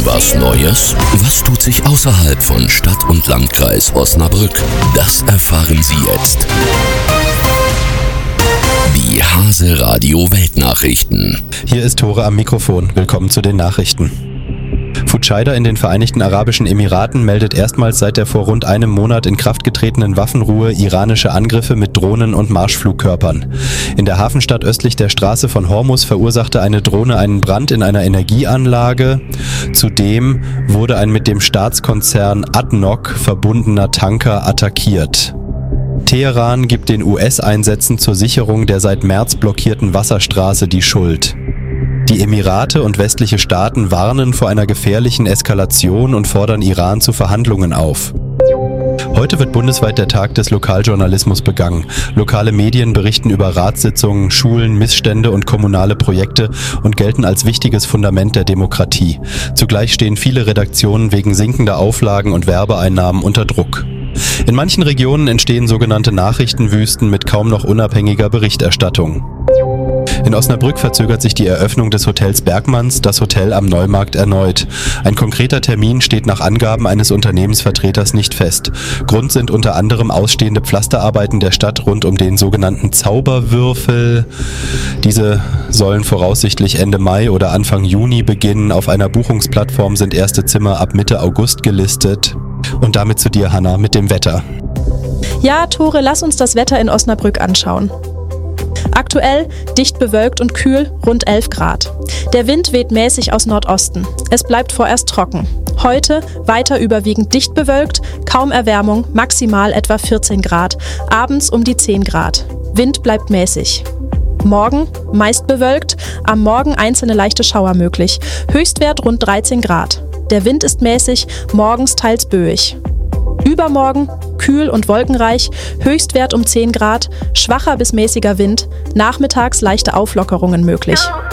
Was Neues? Was tut sich außerhalb von Stadt und Landkreis Osnabrück? Das erfahren Sie jetzt. Die Hase Radio Weltnachrichten. Hier ist Tore am Mikrofon. Willkommen zu den Nachrichten. Fujairah in den Vereinigten Arabischen Emiraten meldet erstmals seit der vor rund einem Monat in Kraft getretenen Waffenruhe iranische Angriffe mit Drohnen und Marschflugkörpern. In der Hafenstadt östlich der Straße von Hormuz verursachte eine Drohne einen Brand in einer Energieanlage. Zudem wurde ein mit dem Staatskonzern ADNOC verbundener Tanker attackiert. Teheran gibt den US-Einsätzen zur Sicherung der seit März blockierten Wasserstraße die Schuld. Die Emirate und westliche Staaten warnen vor einer gefährlichen Eskalation und fordern Iran zu Verhandlungen auf. Heute wird bundesweit der Tag des Lokaljournalismus begangen. Lokale Medien berichten über Ratssitzungen, Schulen, Missstände und kommunale Projekte und gelten als wichtiges Fundament der Demokratie. Zugleich stehen viele Redaktionen wegen sinkender Auflagen und Werbeeinnahmen unter Druck. In manchen Regionen entstehen sogenannte Nachrichtenwüsten mit kaum noch unabhängiger Berichterstattung. In Osnabrück verzögert sich die Eröffnung des Hotels Bergmanns, das Hotel am Neumarkt, erneut. Ein konkreter Termin steht nach Angaben eines Unternehmensvertreters nicht fest. Grund sind unter anderem ausstehende Pflasterarbeiten der Stadt rund um den sogenannten Zauberwürfel. Diese sollen voraussichtlich Ende Mai oder Anfang Juni beginnen. Auf einer Buchungsplattform sind erste Zimmer ab Mitte August gelistet. Und damit zu dir, Hanna, mit dem Wetter. Ja, Tore, lass uns das Wetter in Osnabrück anschauen. Aktuell dicht bewölkt und kühl, rund 11 Grad. Der Wind weht mäßig aus Nordosten. Es bleibt vorerst trocken. Heute weiter überwiegend dicht bewölkt, kaum Erwärmung, maximal etwa 14 Grad, abends um die 10 Grad. Wind bleibt mäßig. Morgen meist bewölkt, am Morgen einzelne leichte Schauer möglich. Höchstwert rund 13 Grad. Der Wind ist mäßig, morgens teils böig. Übermorgen kühl und wolkenreich, Höchstwert um 10 Grad, schwacher bis mäßiger Wind, nachmittags leichte Auflockerungen möglich.